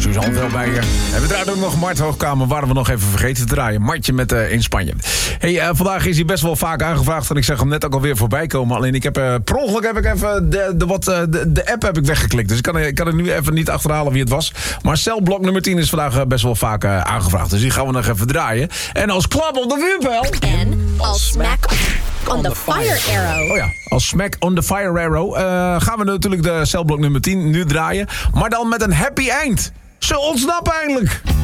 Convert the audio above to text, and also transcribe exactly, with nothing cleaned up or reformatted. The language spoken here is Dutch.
Suzanne Velbeijer. En we draaien ook nog Mart Hoogkamer, waren we nog even vergeten te draaien. Martje met uh, in Spanje. Hey, uh, vandaag is hij best wel vaak aangevraagd en ik zeg hem net ook alweer voorbij komen. Alleen ik heb uh, per ongeluk heb ik even de, de, wat, uh, de, de app heb ik weggeklikt. Dus ik kan, ik kan er nu even niet achterhalen wie het was. Maar celblok nummer tien is vandaag uh, best wel vaak uh, aangevraagd. Dus die gaan we nog even draaien. En als klap op de vuurpijl. En als smack on the fire arrow. Oh ja, als smack on the fire arrow uh, gaan we natuurlijk de celblok nummer tien nu draaien. Maar dan met een happy eind. Ze ontsnappen eindelijk.